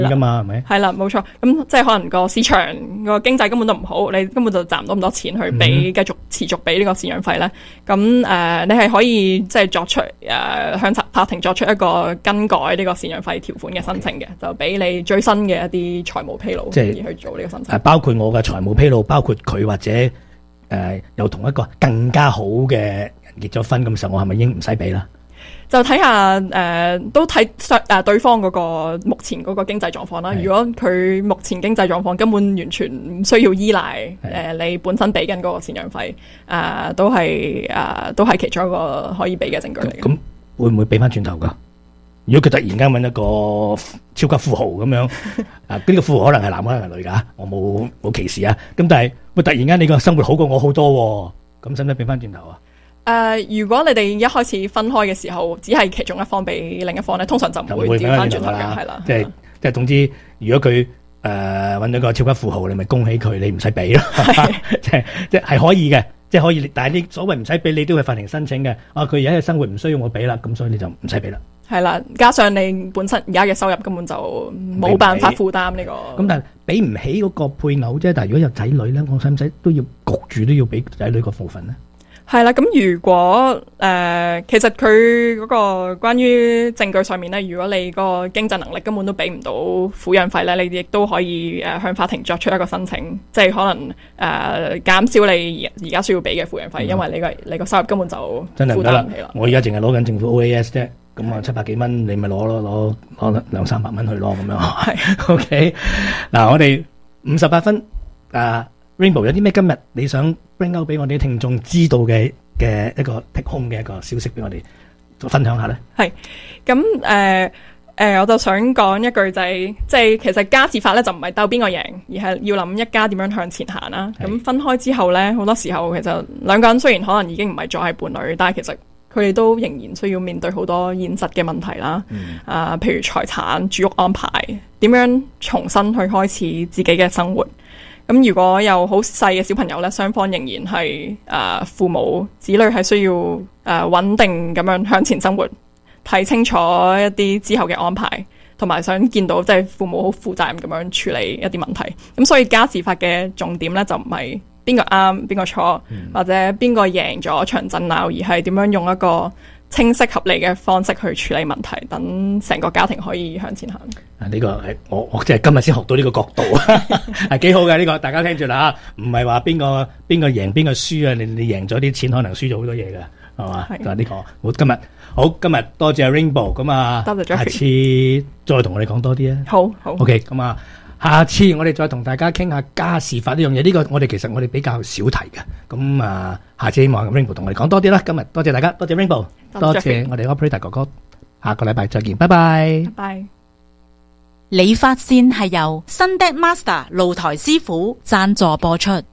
噶嘛，係咪？ 係啦，冇錯。咁即係可能個市場個經濟根本都唔好，你根本就賺唔到咁多錢去俾繼續持續俾呢個贍養費咧。咁你係可以即係作出向法庭作出一個更改呢個贍養費條款嘅申請嘅，就俾你最新嘅一啲財務披露，即係去做呢個申請。 包括我嘅財務披露，包括佢或者又同一個更加好嘅人結咗婚咁時候，我係咪已經唔使俾啦？ 就睇下都睇對方嗰個目前嗰個經濟狀況啦。如果佢目前經濟狀況根本完全唔需要依賴你本身俾緊嗰個贍養費，都係其中一個可以俾嘅證據嚟嘅。 咁會唔會俾翻轉頭噶？如果佢突然間揾一個超級富豪咁樣，呢個富豪可能係男可能係女噶，我冇歧視啊。咁但係突然間你個生活好過我好多，咁使唔使俾翻轉頭啊？ 如果你哋一開始分開嘅時候，只係其中一方俾另一方咧，通常就唔會調翻轉頭嘅，係啦。即係總之，如果佢揾咗個超級富豪，你咪恭喜佢，你唔使俾咯。即係可以嘅，即係可以。但係你所謂唔使俾，你都去法庭申請嘅。佢而家嘅生活唔需要我俾啦，咁所以你就唔使俾啦。 係啦，加上你本身而家嘅收入根本就冇辦法負擔呢個。 咁但係俾唔起嗰個配偶啫。但係如果有仔女咧，我使唔使都要焗住都要俾仔女個部分咧？ 係啦，咁如果其實佢嗰個關於證據上面咧，如果你個經濟能力根本都俾唔到撫養費咧，你亦都可以向法庭作出一個申請，即係可能減少你而家需要俾嘅撫養費，因為你個收入根本就負擔唔起啦。 我而家淨係攞緊政府 OAS 啫，咁啊700幾蚊，你咪攞200-300蚊去攞咁樣。係 OK 嗱，我哋58分Rainbow 有啲咩今日你想 bring out 俾我哋啲聽眾知道嘅一個 take home 嘅一個消息俾我哋分享下咧？係咁我就想講一句就係，即係其實家事法咧就唔係鬥邊個贏，而係要諗一家點樣向前行啦。咁分開之後咧，好多時候其實兩個人雖然可能已經唔係再係伴侶，但係其實佢哋都仍然需要面對好多現實嘅問題啦。譬如財產、住屋安排，點樣重新去開始自己嘅生活。咁如果有好細嘅小朋友咧，雙方仍然係父母子女係需要穩定咁樣向前生活，睇清楚一啲之後嘅安排，同埋想見到即係父母好負責任咁樣處理一啲問題。咁所以家事法嘅重點咧就唔係邊個啱邊個錯，或者邊個贏咗場爭拗，而係點樣用一個清晰合理嘅方式去處理問題，等成個家庭可以向前行。 呢個係我即係今日先學到呢個角度，係幾好嘅呢個，大家聽住啦吓，唔係話邊個贏邊個輸啊，你贏咗啲錢，可能輸咗好多嘢㗎，係嘛？就係呢個。今日多謝 Rainbow， 咁啊，下次再同我哋講多啲啊。好 OK， 咁啊，下次我哋再同大家傾下家事法呢樣嘢。呢個其實我哋比較少提嘅，咁啊，下次希望 Rainbow 同我哋講多啲啦。今日多謝大家，多謝 Rainbow， 多謝我哋 Operator 哥哥，下個禮拜再見，拜拜。 拜拜。 理髮線係由新 Deck Master 露台師傅贊助播出。